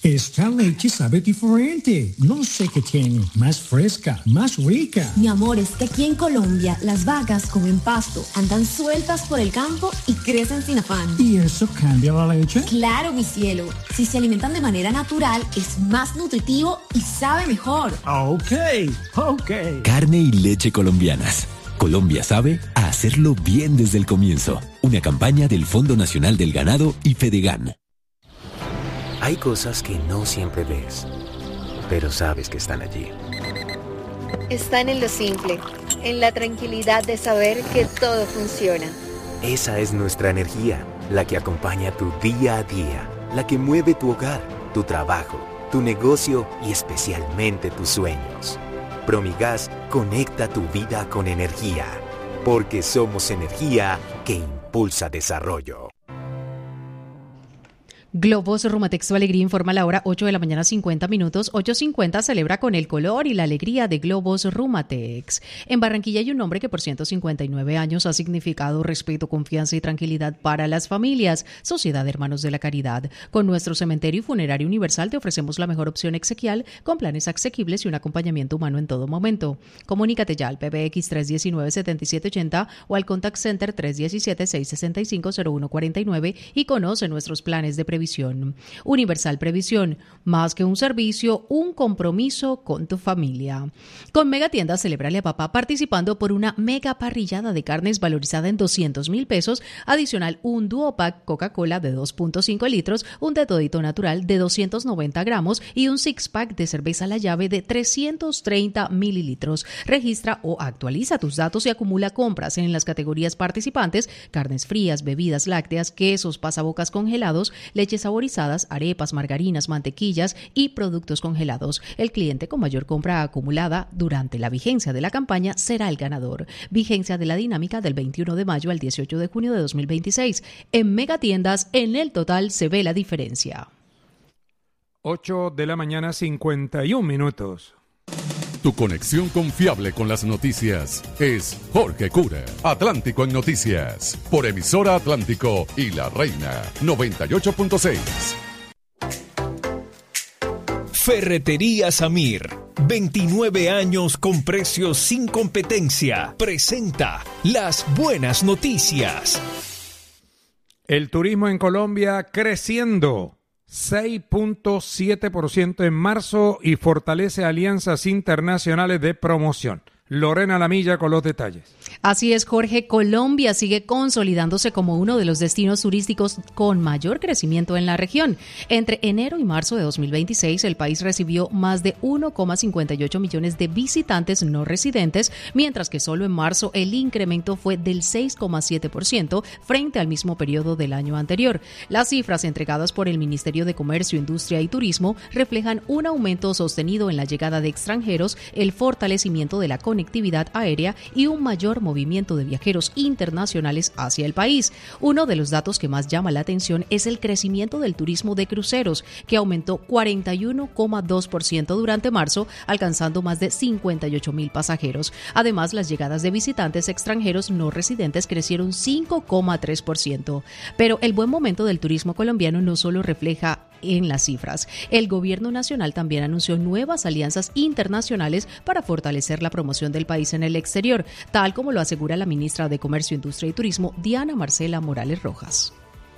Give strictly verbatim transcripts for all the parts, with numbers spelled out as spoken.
Esta leche sabe diferente. No sé qué tiene. Más fresca, más rica. Mi amor, es que aquí en Colombia las vacas comen pasto, andan sueltas por el campo y crecen sin afán. ¿Y eso cambia la leche? Claro, mi cielo. Si se alimentan de manera natural, es más nutritivo y sabe mejor. Ok, ok. Carne y leche colombianas. Colombia sabe a hacerlo bien desde el comienzo. Una campaña del Fondo Nacional del Ganado y Fedegan. Hay cosas que no siempre ves, pero sabes que están allí. Están en lo simple, en la tranquilidad de saber que todo funciona. Esa es nuestra energía, la que acompaña tu día a día, la que mueve tu hogar, tu trabajo, tu negocio y especialmente tus sueños. Promigas conecta tu vida con energía, porque somos energía que impulsa desarrollo. Globos Rumatex, tu alegría, informa la hora ocho de la mañana, cincuenta minutos. ocho cincuenta celebra con el color y la alegría de Globos Rumatex. En Barranquilla hay un hombre que por ciento cincuenta y nueve años ha significado respeto, confianza y tranquilidad para las familias. Sociedad de Hermanos de la Caridad. Con nuestro cementerio y funerario universal te ofrecemos la mejor opción exequial con planes asequibles y un acompañamiento humano en todo momento. Comunícate ya al P B X tres uno nueve, siete siete ocho cero o al Contact Center tres uno siete, seis seis cinco, cero uno cuatro nueve y conoce nuestros planes de previsión. Universal Previsión, más que un servicio, un compromiso con tu familia. Con Mega Tiendas, celébrale a papá participando por una mega parrillada de carnes valorizada en doscientos mil pesos, adicional un Duo Pack Coca-Cola de dos punto cinco litros, un de todito natural de doscientos noventa gramos y un six pack de cerveza La Llave de trescientos treinta mililitros. Registra o actualiza tus datos y acumula compras en las categorías participantes: carnes frías, bebidas lácteas, quesos, pasabocas congelados, leches saborizadas, arepas, margarinas, mantequillas y productos congelados. El cliente con mayor compra acumulada durante la vigencia de la campaña será el ganador. Vigencia de la dinámica del veintiuno de mayo al dieciocho de junio de dos mil veintiséis. En Megatiendas, en el total se ve la diferencia. ocho de la mañana, cincuenta y un minutos. Tu conexión confiable con las noticias es Jorge Cura. Atlántico en Noticias, por Emisora Atlántico y La Reina, noventa y ocho punto seis. Ferretería Samir, veintinueve años con precios sin competencia. Presenta las buenas noticias. El turismo en Colombia creciendo seis punto siete por ciento en marzo y fortalece alianzas internacionales de promoción. Lorena Lamilla con los detalles. Así es, Jorge. Colombia sigue consolidándose como uno de los destinos turísticos con mayor crecimiento en la región. Entre enero y marzo de dos mil veintiséis, el país recibió más de uno coma cincuenta y ocho millones de visitantes no residentes, mientras que solo en marzo el incremento fue del seis coma siete por ciento frente al mismo periodo del año anterior. Las cifras entregadas por el Ministerio de Comercio, Industria y Turismo reflejan un aumento sostenido en la llegada de extranjeros, el fortalecimiento de la conectividad aérea y un mayor movimiento de viajeros internacionales hacia el país. Uno de los datos que más llama la atención es el crecimiento del turismo de cruceros, que aumentó cuarenta y uno coma dos por ciento durante marzo, alcanzando más de cincuenta y ocho mil pasajeros. Además, las llegadas de visitantes extranjeros no residentes crecieron cinco coma tres por ciento. Pero el buen momento del turismo colombiano no solo refleja en las cifras. El gobierno nacional también anunció nuevas alianzas internacionales para fortalecer la promoción del país en el exterior, tal como lo asegura la ministra de Comercio, Industria y Turismo, Diana Marcela Morales Rojas.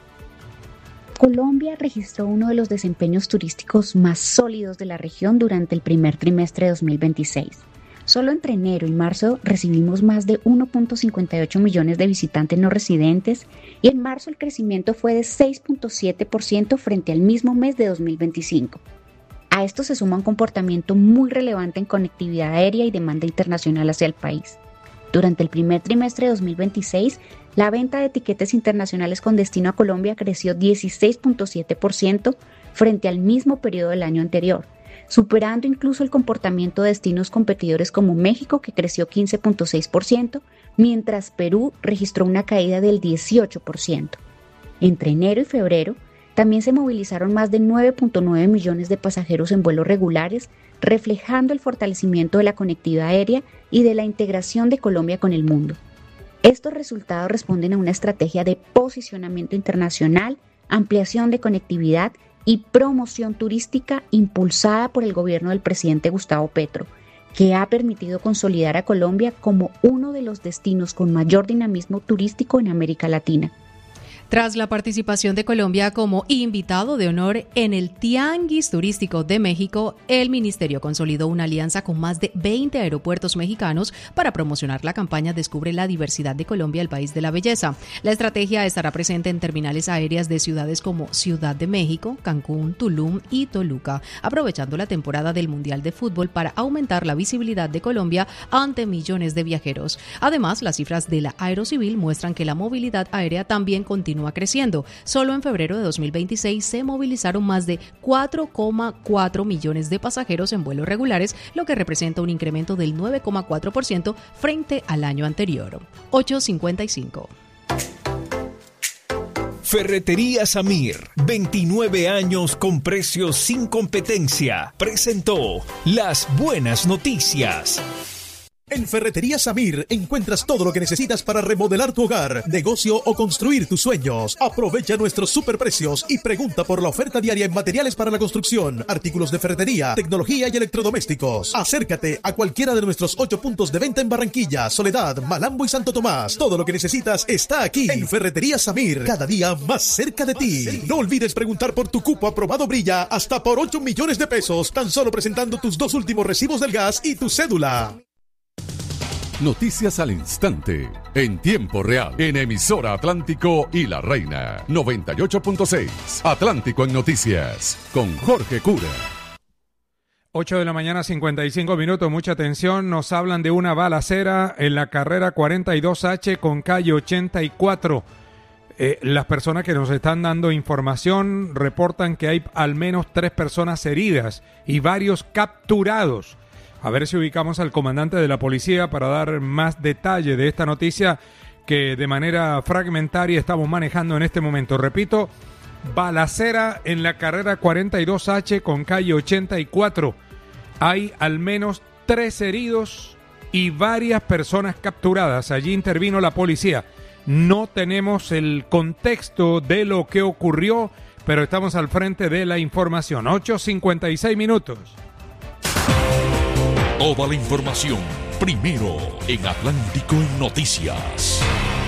Colombia registró uno de los desempeños turísticos más sólidos de la región durante el primer trimestre de dos mil veintiséis. Solo entre enero y marzo recibimos más de uno punto cincuenta y ocho millones de visitantes no residentes y en marzo el crecimiento fue de seis punto siete por ciento frente al mismo mes de dos mil veinticinco. A esto se suma un comportamiento muy relevante en conectividad aérea y demanda internacional hacia el país. Durante el primer trimestre de dos mil veintiséis, la venta de tiquetes internacionales con destino a Colombia creció dieciséis punto siete por ciento frente al mismo periodo del año anterior, superando incluso el comportamiento de destinos competidores como México, que creció quince punto seis por ciento, mientras Perú registró una caída del dieciocho por ciento. Entre enero y febrero, también se movilizaron más de nueve punto nueve millones de pasajeros en vuelos regulares, reflejando el fortalecimiento de la conectividad aérea y de la integración de Colombia con el mundo. Estos resultados responden a una estrategia de posicionamiento internacional, ampliación de conectividad y promoción turística impulsada por el gobierno del presidente Gustavo Petro, que ha permitido consolidar a Colombia como uno de los destinos con mayor dinamismo turístico en América Latina. Tras la participación de Colombia como invitado de honor en el Tianguis Turístico de México, el ministerio consolidó una alianza con más de veinte aeropuertos mexicanos para promocionar la campaña Descubre la diversidad de Colombia, el país de la belleza. La estrategia estará presente en terminales aéreas de ciudades como Ciudad de México, Cancún, Tulum y Toluca, aprovechando la temporada del Mundial de Fútbol para aumentar la visibilidad de Colombia ante millones de viajeros. Además, las cifras de la Aerocivil muestran que la movilidad aérea también continúa creciendo. Solo en febrero de dos mil veintiséis se movilizaron más de cuatro coma cuatro millones de pasajeros en vuelos regulares, lo que representa un incremento del nueve coma cuatro por ciento frente al año anterior. ocho cincuenta y cinco. Ferretería Samir, veintinueve años con precios sin competencia, presentó Las Buenas Noticias. En Ferretería Samir encuentras todo lo que necesitas para remodelar tu hogar, negocio o construir tus sueños. Aprovecha nuestros superprecios y pregunta por la oferta diaria en materiales para la construcción, artículos de ferretería, tecnología y electrodomésticos. Acércate a cualquiera de nuestros ocho puntos de venta en Barranquilla, Soledad, Malambo y Santo Tomás. Todo lo que necesitas está aquí en Ferretería Samir, cada día más cerca de ti. No olvides preguntar por tu cupo aprobado Brilla hasta por ocho millones de pesos, tan solo presentando tus dos últimos recibos del gas y tu cédula. Noticias al instante, en tiempo real, en emisora Atlántico y La Reina, noventa y ocho punto seis. Atlántico en Noticias, con Jorge Cura. ocho de la mañana, cincuenta y cinco minutos, mucha atención, nos hablan de una balacera en la carrera cuarenta y dos H con calle ochenta y cuatro. Eh, las personas que nos están dando información reportan que hay al menos tres personas heridas y varios capturados. A ver si ubicamos al comandante de la policía para dar más detalle de esta noticia que de manera fragmentaria estamos manejando en este momento. Repito, balacera en la carrera cuarenta y dos H con calle ochenta y cuatro. Hay al menos tres heridos y varias personas capturadas. Allí intervino la policía. No tenemos el contexto de lo que ocurrió, pero estamos al frente de la información. ocho cincuenta y seis minutos. Toda la información, primero en Atlántico en Noticias.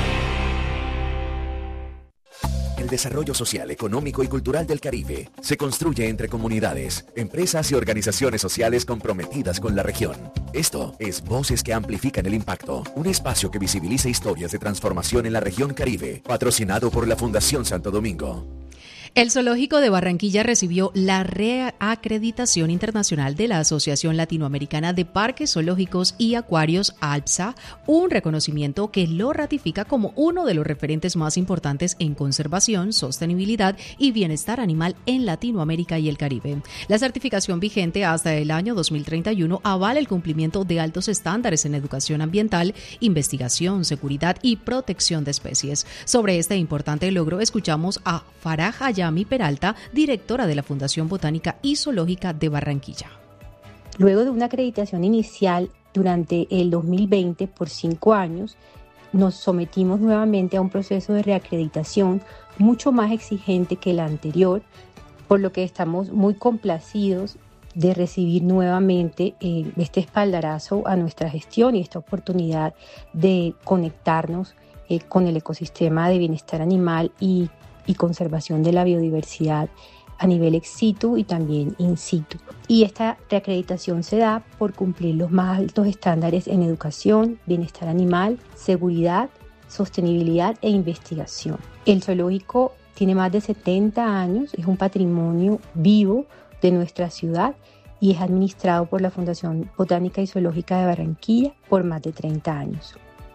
El desarrollo social, económico y cultural del Caribe se construye entre comunidades, empresas y organizaciones sociales comprometidas con la región. Esto es Voces que Amplifican el Impacto, un espacio que visibiliza historias de transformación en la región Caribe, patrocinado por la Fundación Santo Domingo. El Zoológico de Barranquilla recibió la reacreditación internacional de la Asociación Latinoamericana de Parques Zoológicos y Acuarios, ALPSA, un reconocimiento que lo ratifica como uno de los referentes más importantes en conservación, sostenibilidad y bienestar animal en Latinoamérica y el Caribe. La certificación vigente hasta el año dos mil treinta y uno avala el cumplimiento de altos estándares en educación ambiental, investigación, seguridad y protección de especies. Sobre este importante logro escuchamos a Farah Hayami Peralta, directora de la Fundación Botánica y Zoológica de Barranquilla. Luego de una acreditación inicial durante el dos mil veinte por cinco años, nos sometimos nuevamente a un proceso de reacreditación mucho más exigente que el anterior, por lo que estamos muy complacidos de recibir nuevamente eh, este espaldarazo a nuestra gestión y esta oportunidad de conectarnos eh, con el ecosistema de bienestar animal y y conservación de la biodiversidad a nivel ex situ y también in situ. Y esta reacreditación se da por cumplir los más altos estándares en educación, bienestar animal, seguridad, sostenibilidad e investigación. El zoológico tiene más de setenta años, es un patrimonio vivo de nuestra ciudad y es administrado por la Fundación Botánica y Zoológica de Barranquilla por más de treinta años.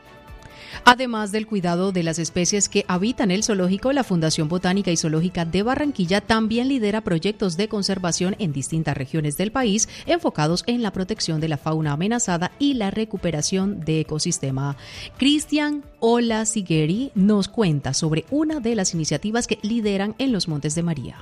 Además del cuidado de las especies que habitan el zoológico, la Fundación Botánica y Zoológica de Barranquilla también lidera proyectos de conservación en distintas regiones del país enfocados en la protección de la fauna amenazada y la recuperación de ecosistema. Cristian Olasigueri nos cuenta sobre una de las iniciativas que lideran en los Montes de María.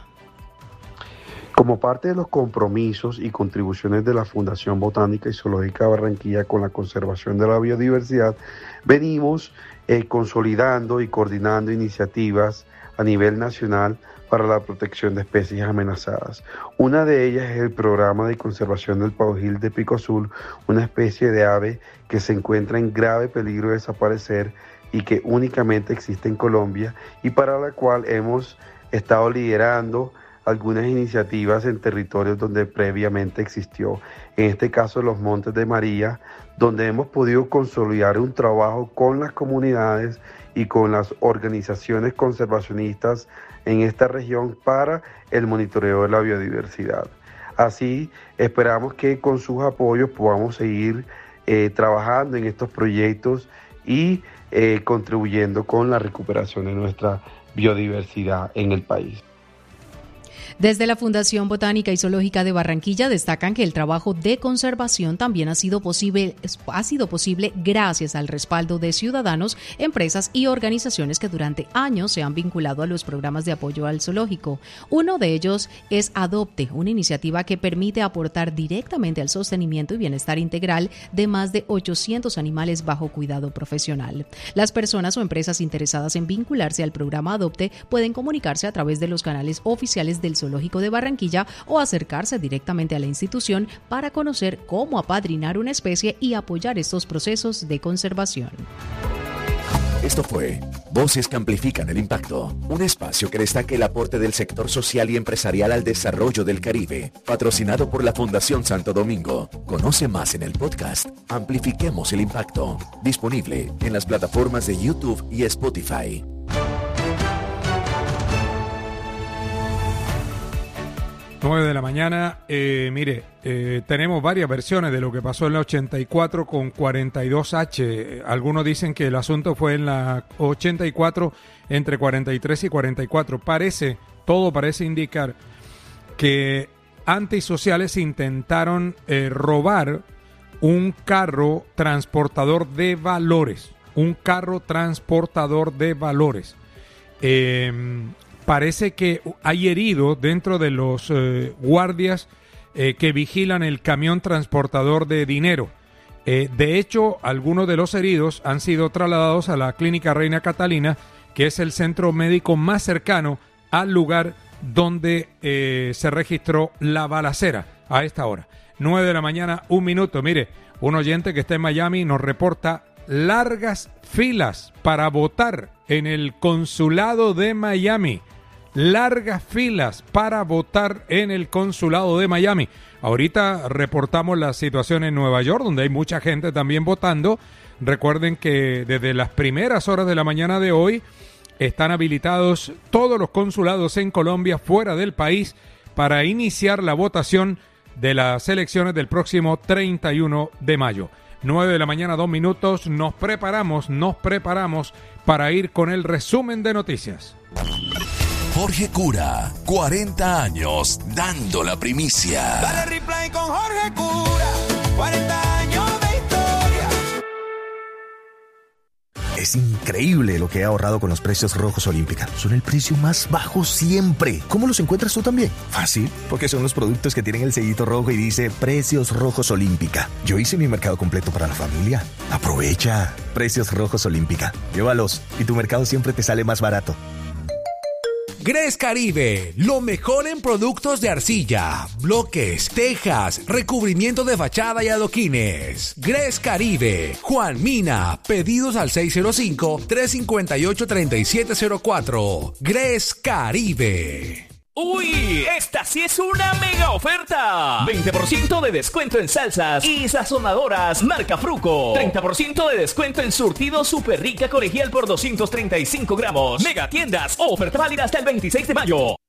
Como parte de los compromisos y contribuciones de la Fundación Botánica y Zoológica de Barranquilla con la conservación de la biodiversidad, venimos eh, consolidando y coordinando iniciativas a nivel nacional para la protección de especies amenazadas. Una de ellas es el programa de conservación del paujil de pico azul, una especie de ave que se encuentra en grave peligro de desaparecer y que únicamente existe en Colombia y para la cual hemos estado liderando algunas iniciativas en territorios donde previamente existió, en este caso los Montes de María, donde hemos podido consolidar un trabajo con las comunidades y con las organizaciones conservacionistas en esta región para el monitoreo de la biodiversidad. Así, esperamos que con sus apoyos podamos seguir eh, trabajando en estos proyectos y eh, contribuyendo con la recuperación de nuestra biodiversidad en el país. Desde la Fundación Botánica y Zoológica de Barranquilla destacan que el trabajo de conservación también ha sido posible, ha sido posible gracias al respaldo de ciudadanos, empresas y organizaciones que durante años se han vinculado a los programas de apoyo al zoológico. Uno de ellos es Adopte, una iniciativa que permite aportar directamente al sostenimiento y bienestar integral de más de ochocientos animales bajo cuidado profesional. Las personas o empresas interesadas en vincularse al programa Adopte pueden comunicarse a través de los canales oficiales del Zoológico de Barranquilla o acercarse directamente a la institución para conocer cómo apadrinar una especie y apoyar estos procesos de conservación. Esto fue Voces que Amplifican el Impacto, un espacio que destaca el aporte del sector social y empresarial al desarrollo del Caribe, patrocinado por la Fundación Santo Domingo. Conoce más en el podcast Amplifiquemos el Impacto, disponible en las plataformas de YouTube y Spotify. nueve de la mañana, eh, mire, eh, tenemos varias versiones de lo que pasó en la ochenta y cuatro con cuarenta y dos H. Algunos dicen que el asunto fue en la ochenta y cuatro entre cuarenta y tres y cuarenta y cuatro. Parece, todo parece indicar que antisociales intentaron eh, robar un carro transportador de valores. Un carro transportador de valores. Eh... Parece que hay heridos dentro de los eh, guardias eh, que vigilan el camión transportador de dinero. Eh, de hecho, algunos de los heridos han sido trasladados a la Clínica Reina Catalina, que es el centro médico más cercano al lugar donde eh, se registró la balacera a esta hora. nueve de la mañana, un minuto. Mire, un oyente que está en Miami nos reporta largas filas para votar en el consulado de Miami. Largas filas para votar en el consulado de Miami. Ahorita reportamos la situación en Nueva York, donde hay mucha gente también votando. Recuerden que desde las primeras horas de la mañana de hoy están habilitados todos los consulados en Colombia, fuera del país, para iniciar la votación de las elecciones del próximo treinta y uno de mayo. nueve de la mañana, dos minutos. Nos preparamos, nos preparamos para ir con el resumen de noticias. Jorge Cura, cuarenta años dando la primicia. Dale replay con Jorge Cura, cuarenta años de historia. Es increíble lo que he ahorrado con los precios rojos Olímpica. Son el precio más bajo siempre. ¿Cómo los encuentras tú también? Fácil, porque son los productos que tienen el sellito rojo y dice Precios Rojos Olímpica. Yo hice mi mercado completo para la familia. Aprovecha. Precios Rojos Olímpica. Llévalos y tu mercado siempre te sale más barato. Gres Caribe, lo mejor en productos de arcilla, bloques, tejas, recubrimiento de fachada y adoquines. Gres Caribe, Juan Mina, pedidos al seis cero cinco, tres cinco ocho, tres siete cero cuatro. Gres Caribe. ¡Uy! ¡Esta sí es una mega oferta! veinte por ciento de descuento en salsas y sazonadoras marca Fruco. treinta por ciento de descuento en surtido Super Rica Colegial por doscientos treinta y cinco gramos. Mega tiendas, oferta válida hasta el veintiséis de mayo.